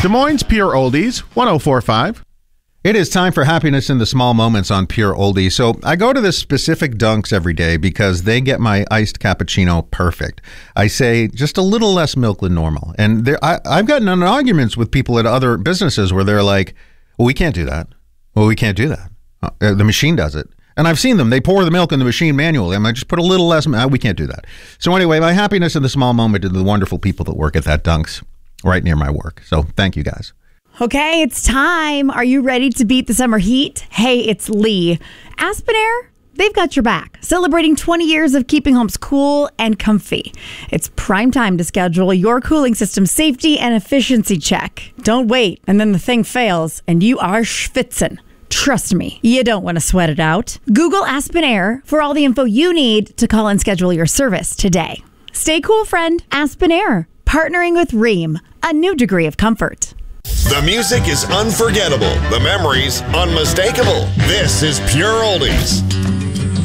Des Moines Pure Oldies, 104.5. It is time for happiness in the small moments on Pure Oldies. So I go to this specific Dunks every day because they get my iced cappuccino perfect. I say just a little less milk than normal. And I've gotten in arguments with people at other businesses where they're like, well, we can't do that. Well, we can't do that. The machine does it. And I've seen them. They pour the milk in the machine manually. I might just put a little less. We can't do that. So anyway, my happiness in the small moment to the wonderful people that work at that Dunks right near my work. So thank you guys. Okay, it's time. Are you ready to beat the summer heat? Hey, it's Lee. Aspen Air, they've got your back, celebrating 20 years of keeping homes cool and comfy. It's prime time to schedule your cooling system safety and efficiency check. Don't wait, and then the thing fails, and you are schwitzen. Trust me, you don't want to sweat it out. Google Aspen Air for all the info you need to call and schedule your service today. Stay cool, friend. Aspen Air, partnering with Rheem, a new degree of comfort. The music is unforgettable. The memories unmistakable. This is Pure Oldies.